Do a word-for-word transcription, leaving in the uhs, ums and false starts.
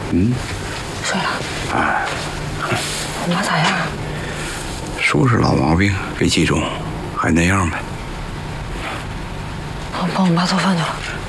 嗯， 睡了。 哎， 我妈咋样？ 说是老毛病，肺气肿，还那样呗。 我帮我妈做饭去了。